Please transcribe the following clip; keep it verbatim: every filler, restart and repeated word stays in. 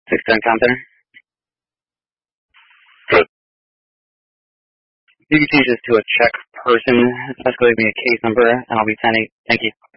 six ten Com Center. Good. You can change this to a check person. It's escalating me a case number, and I'll be sending. Thank you.